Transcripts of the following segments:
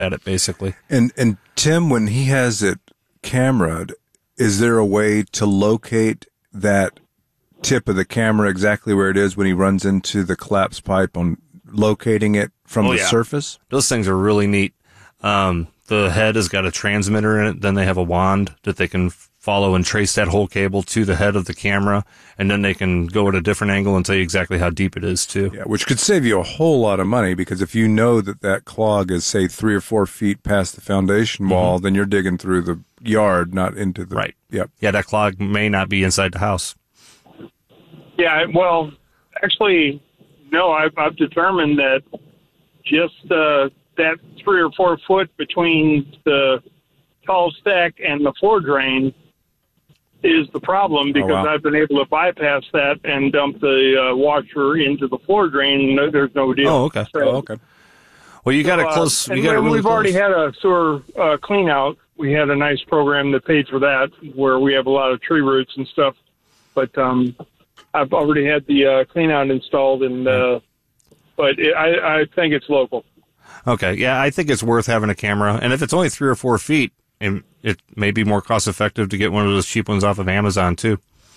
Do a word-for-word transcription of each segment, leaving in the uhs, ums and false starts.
at it, basically. And and Tim, when he has it cameraed, is there a way to locate that tip of the camera exactly where it is when he runs into the collapsed pipe, on locating it from oh, the yeah. surface? Those things are really neat. Um, the head has got a transmitter in it. Then they have a wand that they can follow and trace that whole cable to the head of the camera. And then they can go at a different angle and tell you exactly how deep it is, too. Yeah, which could save you a whole lot of money, because if you know that that clog is, say, three or four feet past the foundation wall, mm-hmm. then you're digging through the yard, not into the... Right. Yep. Yeah, that clog may not be inside the house. Yeah, well, actually, no, I've, I've determined that just uh, that three or four foot between the tall stack and the floor drain is the problem, because oh, wow. I've been able to bypass that and dump the uh, washer into the floor drain. No, there's no deal. Oh, okay. So, oh, okay. Well, you got so, it close. Uh, you got it really we've close. already had a sewer uh, clean out. We had a nice program that paid for that, where we have a lot of tree roots and stuff. But um, I've already had the uh, clean out installed, and uh, but it, I, I think it's local. Okay, yeah, I think it's worth having a camera, and if it's only three or four feet, it, it may be more cost effective to get one of those cheap ones off of Amazon too.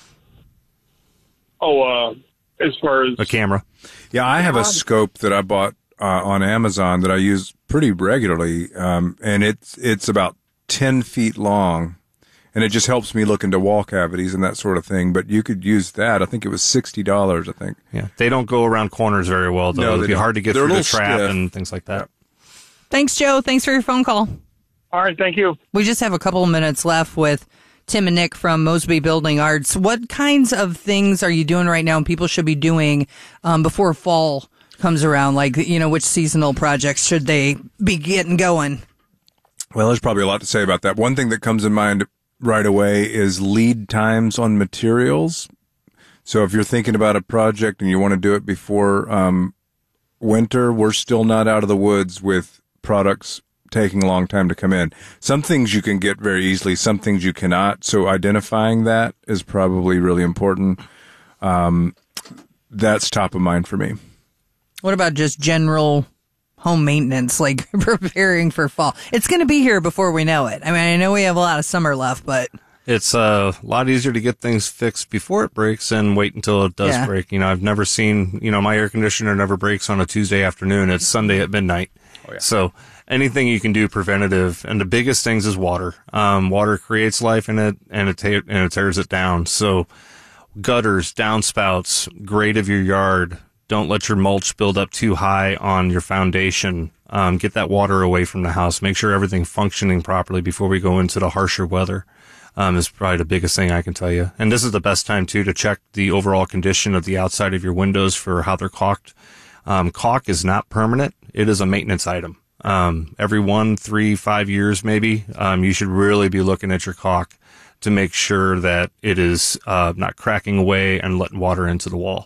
Oh, uh, as far as a camera, yeah, I have a scope that I bought uh, on Amazon that I use pretty regularly, um, and it's it's about ten feet long, and it just helps me look into wall cavities and that sort of thing. But you could use that. I think it was sixty dollars, I think. Yeah, they don't go around corners very well, though. No, It'd be don't. hard to get They're through the trap stiff. and things like that. Yeah. Thanks, Joe. Thanks for your phone call. All right, thank you. We just have a couple of minutes left with Tim and Nick from Mosby Building Arts. What kinds of things are you doing right now and people should be doing um, before fall comes around? Like, you know, which seasonal projects should they be getting going? Well, there's probably a lot to say about that. One thing that comes in mind right away is lead times on materials. So if you're thinking about a project and you want to do it before um, winter, we're still not out of the woods with products taking a long time to come in. Some things you can get very easily, some things you cannot. So identifying that is probably really important. Um, that's top of mind for me. What about just general home maintenance, like preparing for fall? It's going to be here before we know it. I mean, I know we have a lot of summer left, but it's uh, a lot easier to get things fixed before it breaks and wait until it does yeah. break. You know, I've never seen, you know, my air conditioner never breaks on a Tuesday afternoon. It's Sunday at midnight. Oh, yeah. So anything you can do preventative, and the biggest things is water. Um, water creates life in it, and it, ta- and it tears it down. So gutters, downspouts, grade of your yard. Don't let your mulch build up too high on your foundation. Um, get that water away from the house. Make sure everything's functioning properly before we go into the harsher weather. Um, is probably the biggest thing I can tell you. And this is the best time, too, to check the overall condition of the outside of your windows for how they're caulked. Um, caulk is not permanent. It is a maintenance item. Um, every one, three, five years maybe, um, you should really be looking at your caulk to make sure that it is uh, not cracking away and letting water into the wall.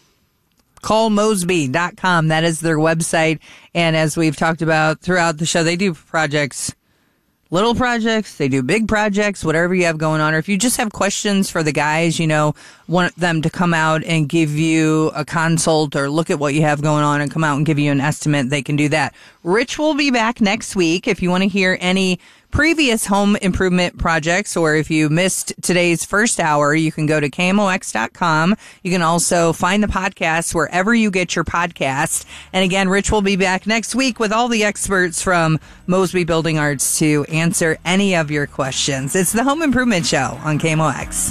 call mosby dot com. That is their website. And as we've talked about throughout the show, they do projects, little projects, they do big projects, whatever you have going on. Or if you just have questions for the guys, you know, want them to come out and give you a consult or look at what you have going on and come out and give you an estimate, they can do that. Rich will be back next week. If you want to hear any previous home improvement projects, or if you missed today's first hour, you can go to K M O X dot com. You can also find the podcast wherever you get your podcast. And again, Rich will be back next week with all the experts from Mosby Building Arts to answer any of your questions. It's the Home Improvement Show on K M O X.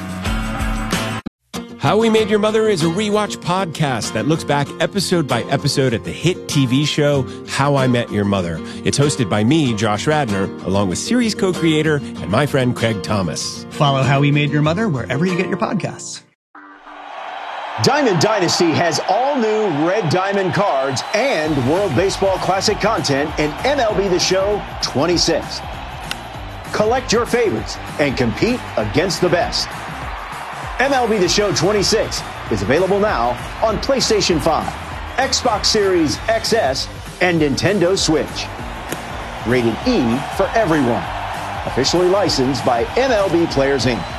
How We Made Your Mother is a rewatch podcast that looks back episode by episode at the hit T V show How I Met Your Mother. It's hosted by me, Josh Radnor, along with series co-creator and my friend Craig Thomas. Follow How We Made Your Mother wherever you get your podcasts. Diamond Dynasty has all new Red Diamond cards and World Baseball Classic content in M L B The Show twenty-six. Collect your favorites and compete against the best. M L B The Show twenty-six is available now on PlayStation five, Xbox Series X S, and Nintendo Switch. Rated E for everyone. Officially licensed by M L B Players, Incorporated.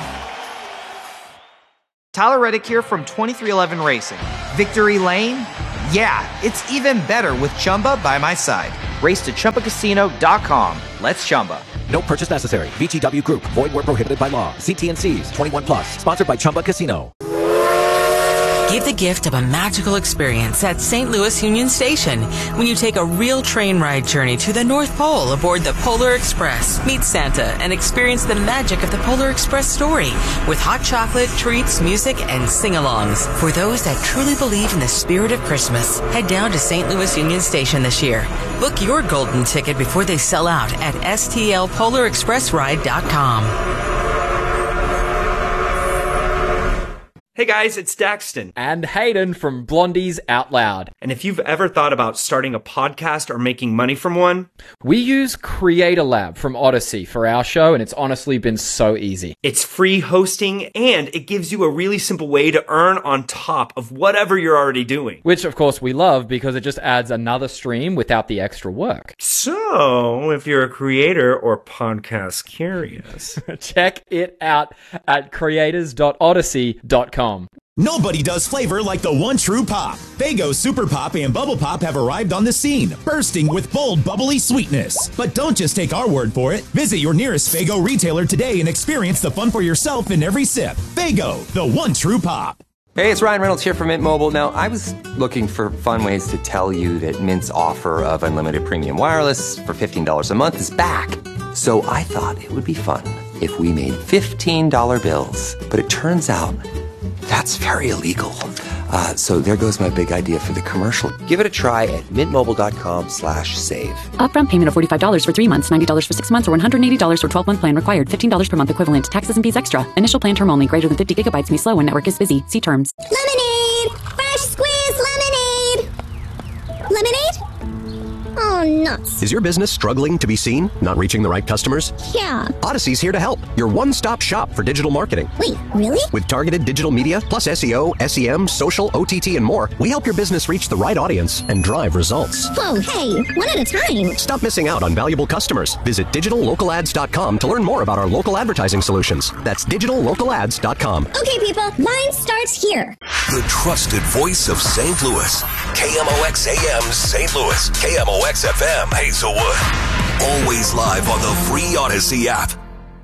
Tyler Reddick here from twenty-three eleven Racing. Victory Lane? Yeah, it's even better with Chumba by my side. Race to Chumba Casino dot com. Let's Chumba. No purchase necessary. V G W Group. Void where prohibited by law. See T and C's. twenty-one plus. Sponsored by Chumba Casino. Give the gift of a magical experience at Saint Louis Union Station when you take a real train ride journey to the North Pole aboard the Polar Express. Meet Santa and experience the magic of the Polar Express story with hot chocolate, treats, music, and sing-alongs. For those that truly believe in the spirit of Christmas, head down to Saint Louis Union Station this year. Book your golden ticket before they sell out at S T L polar express ride dot com. Hey guys, it's Daxton. And Hayden from Blondies Out Loud. And if you've ever thought about starting a podcast or making money from one, we use Creator Lab from Odyssey for our show, and it's honestly been so easy. It's free hosting, and it gives you a really simple way to earn on top of whatever you're already doing. Which, of course, we love because it just adds another stream without the extra work. So, if you're a creator or podcast curious, check it out at creators dot odyssey dot com. Nobody does flavor like the one true pop. Faygo Super Pop and Bubble Pop have arrived on the scene, bursting with bold, bubbly sweetness. But don't just take our word for it. Visit your nearest Faygo retailer today and experience the fun for yourself in every sip. Faygo, the one true pop. Hey, it's Ryan Reynolds here from Mint Mobile. Now, I was looking for fun ways to tell you that Mint's offer of unlimited premium wireless for fifteen dollars a month is back. So I thought it would be fun if we made fifteen dollar bills. But it turns out that's very illegal. Uh, so there goes my big idea for the commercial. Give it a try at mintmobile.com slash save. Upfront payment of forty-five dollars for three months, ninety dollars for six months, or one hundred eighty dollars for twelve-month plan required. fifteen dollars per month equivalent. Taxes and fees extra. Initial plan term only. Greater than fifty gigabytes may slow when network is busy. See terms. Lemonade! Fresh squeezed lemonade! Lemonade? Oh, nuts. Is your business struggling to be seen? Not reaching the right customers? Yeah. Odyssey's here to help. Your one-stop shop for digital marketing. Wait, really? With targeted digital media, plus S E O, S E M, social, O T T, and more, we help your business reach the right audience and drive results. Whoa, hey, one at a time. Stop missing out on valuable customers. Visit digital local ads dot com to learn more about our local advertising solutions. That's digital local ads dot com. Okay, people, mine starts here. The trusted voice of Saint Louis. K M O X A M Saint Louis. K M O X F M Hazelwood. Always live on the free Odyssey app.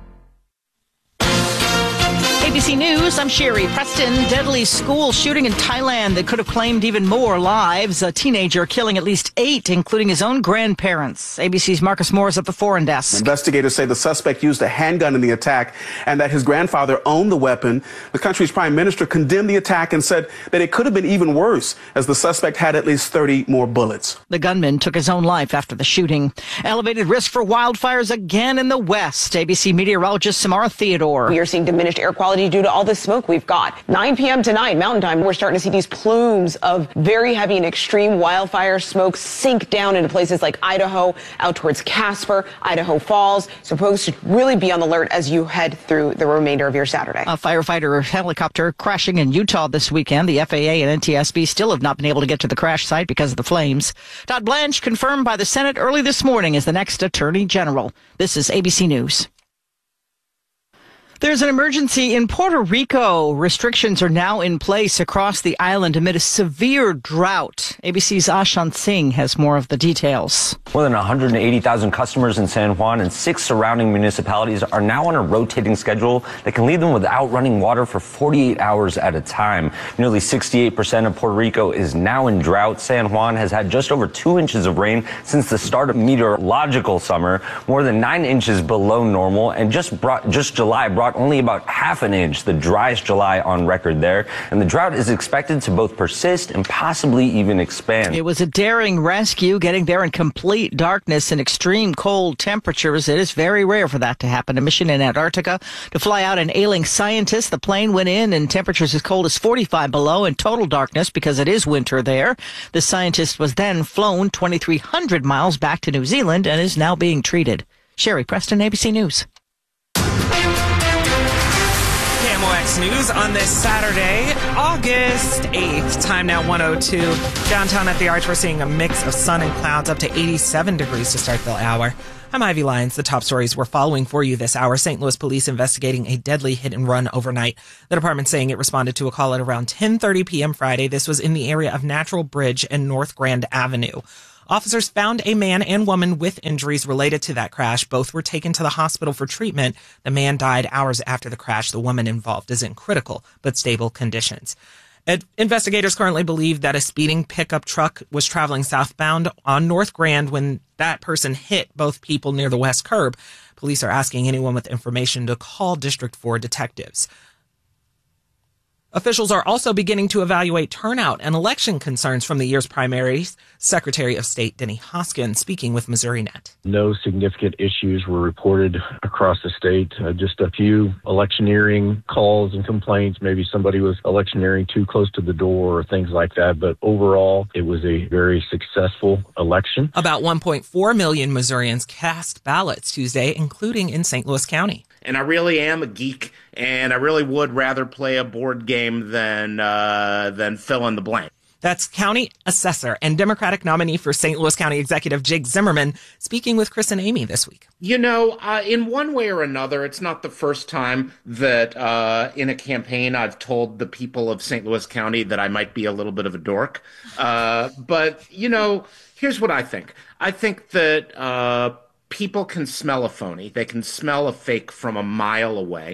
A B C News, I'm Sherry Preston. Deadly school shooting in Thailand that could have claimed even more lives. A teenager killing at least eight, including his own grandparents. A B C's Marcus Moore is at the foreign desk. Investigators say the suspect used a handgun in the attack and that his grandfather owned the weapon. The country's prime minister condemned the attack and said that it could have been even worse, as the suspect had at least thirty more bullets. The gunman took his own life after the shooting. Elevated risk for wildfires again in the West. A B C meteorologist Samara Theodore. We are seeing diminished air quality due to all the smoke we've got. nine p.m. tonight, Mountain Time, we're starting to see these plumes of very heavy and extreme wildfire smoke sink down into places like Idaho, out towards Casper, Idaho Falls. So folks should really be on the alert as you head through the remainder of your Saturday. A firefighter helicopter crashing in Utah this weekend. The F A A and N T S B still have not been able to get to the crash site because of the flames. Todd Blanche, confirmed by the Senate early this morning, as the next Attorney General. This is A B C News. There's an emergency in Puerto Rico. Restrictions are now in place across the island amid a severe drought. A B C's Ashant Singh has more of the details. More than one hundred eighty thousand customers in San Juan and six surrounding municipalities are now on a rotating schedule that can leave them without running water for forty-eight hours at a time. Nearly sixty-eight percent of Puerto Rico is now in drought. San Juan has had just over two inches of rain since the start of meteorological summer, more than nine inches below normal, and just brought, just July brought only about half an inch, the driest July on record there. And the drought is expected to both persist and possibly even expand. It was a daring rescue, getting there in complete darkness and extreme cold temperatures. It is very rare for that to happen. A mission in Antarctica to fly out an ailing scientist. The plane went in and temperatures as cold as forty-five below in total darkness because it is winter there. The scientist was then flown twenty-three hundred miles back to New Zealand and is now being treated. Sherry Preston, A B C News. K M O X News on this Saturday, August eighth. Time now one oh two. Downtown at the Arch, we're seeing a mix of sun and clouds up to eighty-seven degrees to start the hour. I'm Ivy Lyons. The top stories we're following for you this hour. Saint Louis police investigating a deadly hit and run overnight. The department saying it responded to a call at around ten thirty p.m. Friday. This was in the area of Natural Bridge and North Grand Avenue. Officers found a man and woman with injuries related to that crash. Both were taken to the hospital for treatment. The man died hours after the crash. The woman involved is in critical but stable conditions. Ad- investigators currently believe that a speeding pickup truck was traveling southbound on North Grand when that person hit both people near the west curb. Police are asking anyone with information to call District four detectives. Officials are also beginning to evaluate turnout and election concerns from the year's primaries. Secretary of State Denny Hoskins speaking with Missouri Net. No significant issues were reported across the state. Uh, just a few electioneering calls and complaints. Maybe somebody was electioneering too close to the door or things like that. But overall, it was a very successful election. About one point four million Missourians cast ballots Tuesday, including in Saint Louis County. And I really am a geek, and I really would rather play a board game than uh, than fill in the blank. That's County Assessor and Democratic nominee for Saint Louis County Executive Jake Zimmerman speaking with Chris and Amy this week. You know, uh, in one way or another, it's not the first time that uh, in a campaign I've told the people of Saint Louis County that I might be a little bit of a dork. Uh, but, you know, here's what I think. I think that uh, people can smell a phony. They can smell a fake from a mile away.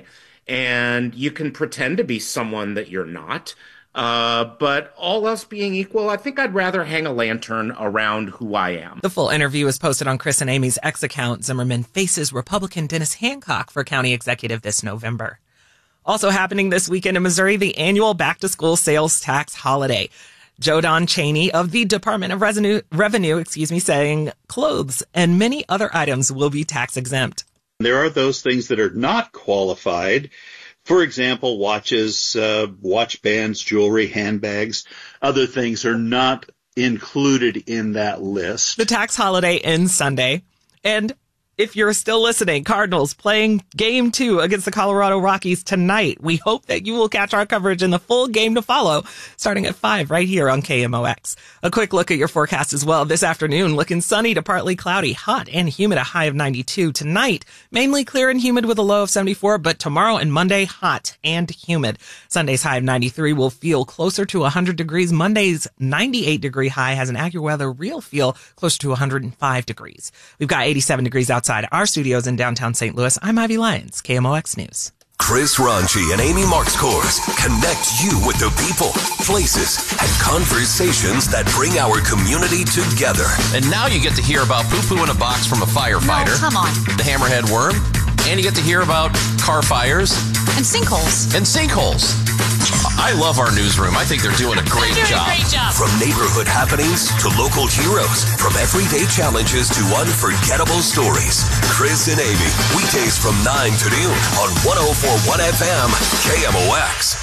And you can pretend to be someone that you're not. Uh, but all else being equal, I think I'd rather hang a lantern around who I am. The full interview is posted on Chris and Amy's X account. Zimmerman faces Republican Dennis Hancock for county executive this November. Also happening this weekend in Missouri, the annual back-to-school sales tax holiday. Joe Don Cheney of the Department of Revenue, Revenue, excuse me, saying clothes and many other items will be tax exempt. There are those things that are not qualified. For example, watches, uh, watch bands, jewelry, handbags, other things are not included in that list. The tax holiday ends Sunday. And if you're still listening, Cardinals playing game two against the Colorado Rockies tonight. We hope that you will catch our coverage in the full game to follow starting at five right here on K M O X. A quick look at your forecast as well. This afternoon, looking sunny to partly cloudy, hot and humid, a high of ninety-two. Tonight, mainly clear and humid with a low of seventy-four, but tomorrow and Monday, hot and humid. Sunday's high of ninety-three will feel closer to one hundred degrees. Monday's ninety-eight degree high has an AccuWeather real feel closer to one hundred five degrees. We've got eighty-seven degrees outside our studios in downtown Saint Louis. I'm Ivy Lyons, K M O X News. Chris Ronchi and Amy Markscours connect you with the people, places, and conversations that bring our community together. And now you get to hear about poo-poo in a box from a firefighter. No, come on. The hammerhead worm. And you get to hear about car fires. And sinkholes. And sinkholes. I love our newsroom. I think they're doing a great they're doing job. A great job. From neighborhood happenings to local heroes, from everyday challenges to unforgettable stories. Chris and Amy, weekdays from nine to noon on one oh four point one F M, K M O X.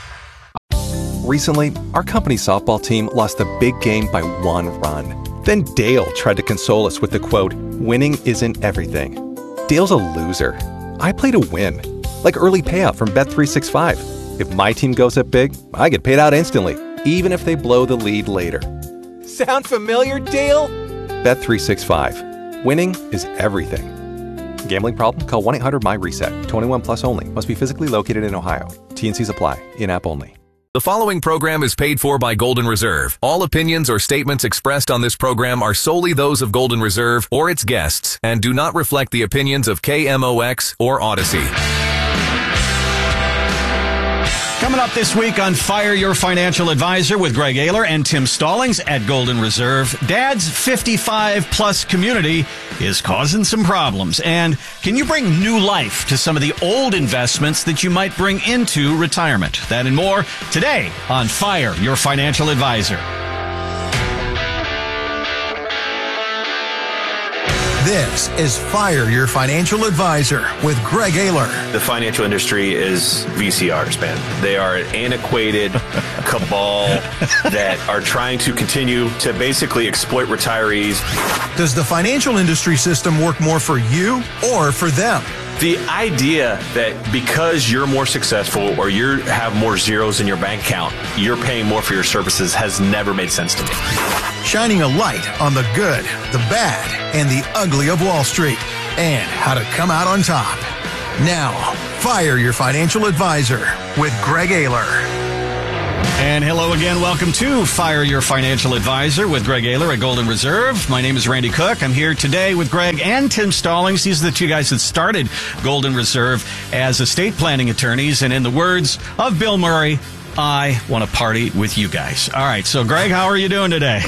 Recently, our company softball team lost the big game by one run. Then Dale tried to console us with the quote, "Winning isn't everything." Dale's a loser. I play to win, like early payout from Bet three sixty-five. If my team goes up big, I get paid out instantly, even if they blow the lead later. Sound familiar, Dale? Bet three sixty-five. Winning is everything. Gambling problem? Call one eight hundred M Y reset. twenty-one plus only. Must be physically located in Ohio. T N Cs apply. In-app only. The following program is paid for by Golden Reserve. All opinions or statements expressed on this program are solely those of Golden Reserve or its guests and do not reflect the opinions of K M O X or Odyssey. Coming up this week on Fire Your Financial Advisor with Greg Ayler and Tim Stallings at Golden Reserve, Dad's fifty-five plus community is causing some problems. And can you bring new life to some of the old investments that you might bring into retirement? That and more today on Fire Your Financial Advisor. This is Fire Your Financial Advisor with Greg Ayler. The financial industry is V C Rs, man. They are an antiquated cabal that are trying to continue to basically exploit retirees. Does the financial industry system work more for you or for them? The idea that because you're more successful or you have more zeros in your bank account, you're paying more for your services has never made sense to me. Shining a light on the good, the bad, and the ugly of Wall Street, and how to come out on top. Now, Fire Your Financial Advisor with Greg Ayler. And hello again. Welcome to Fire Your Financial Advisor with Greg Ayler at Golden Reserve. My name is Randy Cook. I'm here today with Greg and Tim Stallings. These are the two guys that started Golden Reserve as estate planning attorneys. And in the words of Bill Murray, I want to party with you guys. All right. So, Greg, how are you doing today?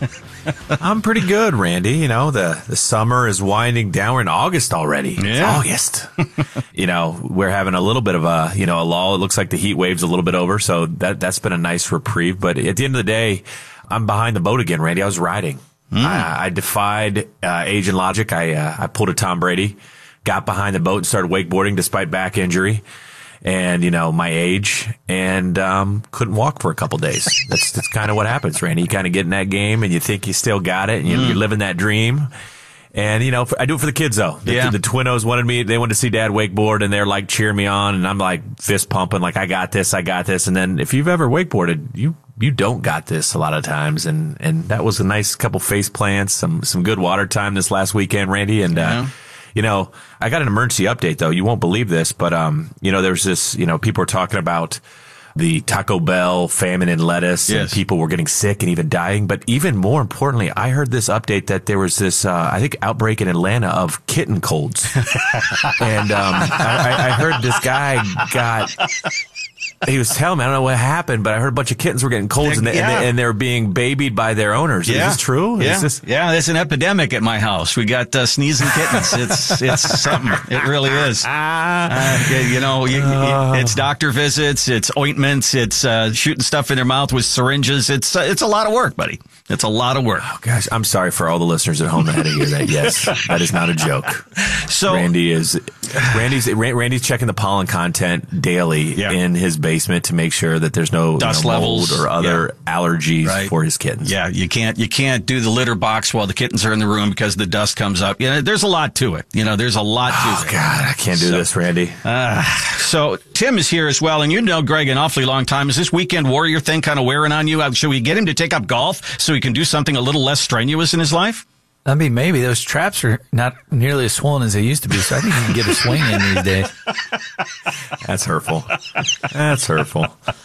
I'm pretty good, Randy. You know, the, the summer is winding down. We're in August already. Yeah. It's August. You know, we're having a little bit of a, you know, a lull. It looks like the heat wave's a little bit over. So that, that's been a nice reprieve. But at the end of the day, I'm behind the boat again, Randy. I was riding. Mm. I, I defied uh, age and logic. I, uh, I pulled a Tom Brady, got behind the boat and started wakeboarding despite back injury. And, you know, my age, and um couldn't walk for a couple days. That's that's kind of what happens, Randy. You kind of get in that game, and you think you still got it, and you, mm. you're living that dream. And, you know, for, I do it for the kids, though. The, yeah. the twinnos wanted me, they wanted to see Dad wakeboard, and they're, like, cheering me on, and I'm, like, fist pumping, like, I got this, I got this. And then if you've ever wakeboarded, you you don't got this a lot of times. And, and that was a nice couple face plants, some, some good water time this last weekend, Randy, and yeah. uh you know, I got an emergency update, though. You won't believe this, but, um, you know, there's this, you know, people are talking about the Taco Bell famine in lettuce, yes. and people were getting sick and even dying. But even more importantly, I heard this update that there was this, uh, I think, outbreak in Atlanta of kitten colds. and um, I, I heard this guy got... He was telling me, I don't know what happened, but I heard a bunch of kittens were getting colds, and, they, yeah. and, they, and they're being babied by their owners. Yeah. Is this true? Yeah. Is this... yeah, there's an epidemic at my house. We got uh, sneezing kittens. It's it's something. It really is. Uh, you know, you, you, it's doctor visits, it's ointments, it's uh, shooting stuff in their mouth with syringes. It's uh, it's a lot of work, buddy. It's a lot of work. Oh, gosh, I'm sorry for all the listeners at home that had to hear that. Yes, that is not a joke. So Randy is Randy's Randy's checking the pollen content daily yeah. in his basement to make sure that there's no dust you know, levels mold or other yeah. allergies right. for his kittens. Yeah, you can't you can't do the litter box while the kittens are in the room because the dust comes up. You know, there's a lot to it. You know, there's a lot oh, to it. Oh God, I can't do so, this, Randy. Uh, so Tim is here as well, and you know Greg an awfully long time. Is this weekend warrior thing kind of wearing on you? Should we get him to take up golf so he can do something a little less strenuous in his life? I mean, maybe those traps are not nearly as swollen as they used to be, so I think you can get a swing in these days. That's hurtful. That's hurtful.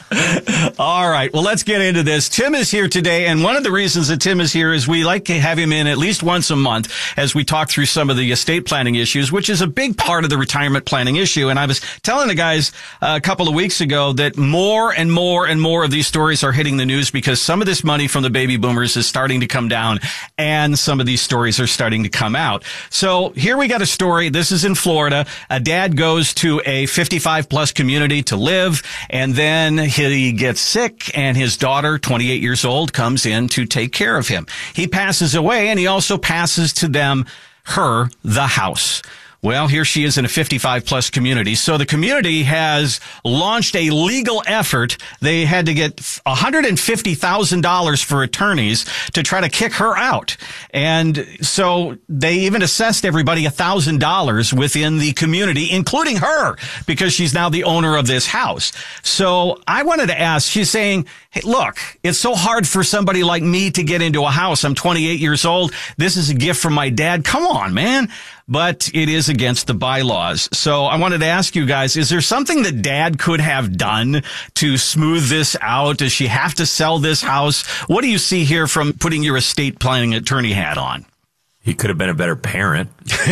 All right. Well, let's get into this. Tim is here today, and one of the reasons that Tim is here is we like to have him in at least once a month as we talk through some of the estate planning issues, which is a big part of the retirement planning issue. And I was telling the guys a couple of weeks ago that more and more and more of these stories are hitting the news because some of this money from the baby boomers is starting to come down, and some of these stories are starting to come out. So here we got a story. This is in Florida. A dad goes to a fifty-five plus community to live, and then he gets sick, and his daughter, twenty-eight years old, comes in to take care of him. He passes away, and he also passes to them, her, the house. Well, here she is in a fifty-five plus community. So the community has launched a legal effort. They had to get one hundred fifty thousand dollars for attorneys to try to kick her out. And so they even assessed everybody one thousand dollars within the community, including her, because she's now the owner of this house. So I wanted to ask, she's saying, hey, look, it's so hard for somebody like me to get into a house. I'm twenty-eight years old. This is a gift from my dad. Come on, man. But it is against the bylaws. So I wanted to ask you guys, is there something that Dad could have done to smooth this out? Does she have to sell this house? What do you see here from putting your estate planning attorney hat on? He could have been a better parent.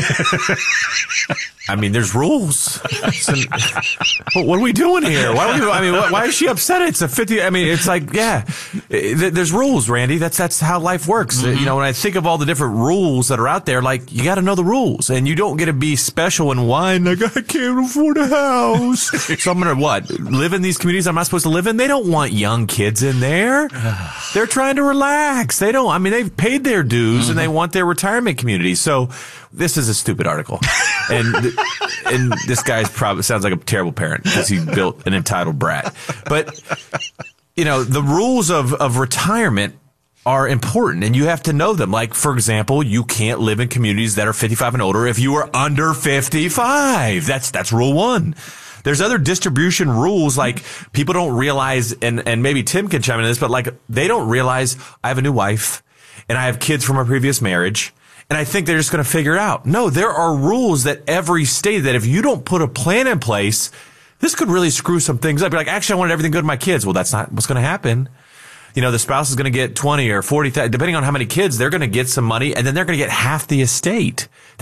I mean, there's rules. What are we doing here? Why are we, I mean, why is she upset? It's a fifty. I mean, it's like, yeah, there's rules, Randy. That's, that's how life works. Mm-hmm. You know, when I think of all the different rules that are out there, like, you got to know the rules, and you don't get to be special and whine like, I can't afford a house. So I'm going to what? Live in these communities I'm not supposed to live in? They don't want young kids in there. They're trying to relax. They don't, I mean, they've paid their dues mm-hmm. and they want their retirement community. So this is a stupid article. And and this guy's probably sounds like a terrible parent because he built an entitled brat. But, you know, the rules of, of retirement are important, and you have to know them. Like, for example, you can't live in communities that are fifty-five and older if you are under fifty-five. That's that's rule one. There's other distribution rules, like people don't realize, and, and maybe Tim can chime in on this, but like they don't realize I have a new wife and I have kids from a previous marriage. And I think they're just going to figure it out. No, there are rules that every state that if you don't put a plan in place, this could really screw some things up. You're like, actually, I wanted everything good to my kids. Well, that's not what's going to happen. You know, the spouse is going to get twenty or forty, depending on how many kids, they're going to get some money, and then they're going to get half the estate.